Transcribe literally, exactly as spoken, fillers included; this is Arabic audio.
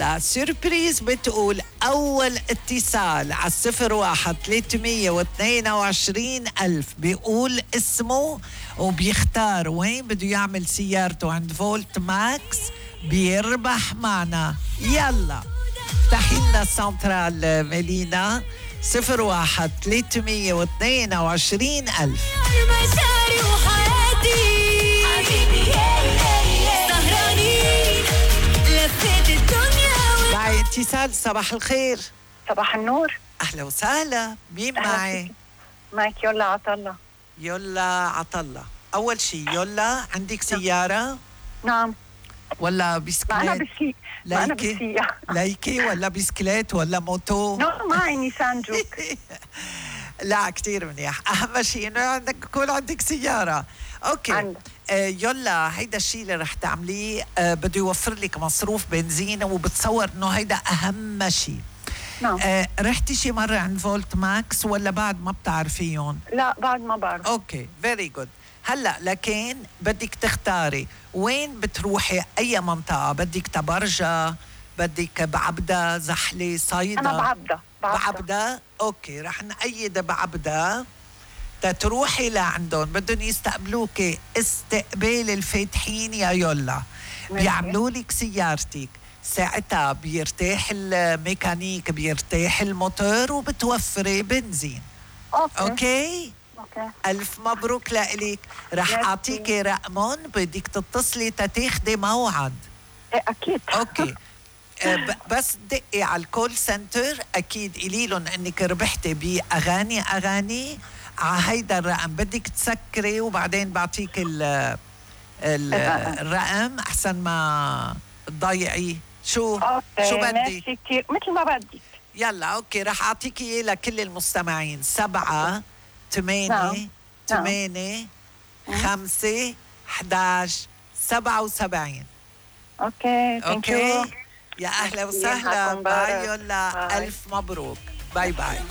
هلا سيربريز بتقول أول اتصال على الصفر واحد ثلاثمية واثنين وعشرين ألف بيقول اسمه وبيختار وين بده يعمل سيارته عند فولت ماكس بيربح معنا. يلا افتحي لنا سنترال ميلينا صفر واحد ثلاثمية واثنين وعشرين ألف. معي اتصال. صباح الخير. صباح النور. أهلا وسهلا. مين معي؟ معك يلا عطلة. يلا عطلة. أول شي يلا عندك سيارة؟ نعم. ولا بسكليت؟ ما أنا بسيء. ما أنا بسيء. لايكي ولا بسكليت ولا موتو؟ نو معي نيسان جوك. لا كتير منيح. أهم شيء إنه عندك يكون عندك سيارة. أوكي. عندك. آه يلا هيدا الشيء اللي رح تعمليه آه بده يوفر لك مصروف بنزين، وبتصور إنه هيدا أهم شيء. نعم. آه رحتي شي مرة عند فولت ماكس ولا بعد ما بتعرفيهم؟ لا بعد ما بعرف. أوكي فيري جود. هلا لكن بدك تختاري وين بتروحي، أي منطقة بدك؟ تبرجة، بدك بعبدة، زحلة، صيدا؟ أنا بعبدة. بعبدة, بعبدة. أوكي رح نقيد بعبدة تتروحي لعندهم. بدهم يستقبلوك استقبال الفاتحين يا يلا. بيعملوا لك سيارتك، ساعتها بيرتاح الميكانيك، بيرتاح الموتور، وبتوفري بنزين. أوكي. أوكي؟ أوكي. ألف مبروك لإلك. رح أعطيكي رقمهم، بدك تتصلي تتاخدي موعد. إيه أكيد. أوكي. بس دقي على الكول سنتر، أكيد قولي لهم إنك ربحتي بأغاني أغاني على هيدا الرقم. بدك تسكري وبعدين بعطيك ال الرقم أحسن ما تضيعي. شو أوكي. شو بدك؟ ماشي كتير مثل ما بدك. يلا أوكي رح أعطيكي إياه لكل المستمعين. سبعة ثمانية ثمانية خمسة إحداش سبعة وسبعين. أوكي. أوكي يا أهلا وسهلا. باي يلا. ألف مبروك. باي باي.